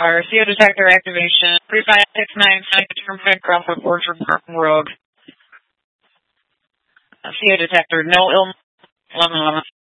Our CO detector activation. 3569 Turnpike Crawford Orchard Park Road. CO detector, no illness. 1111.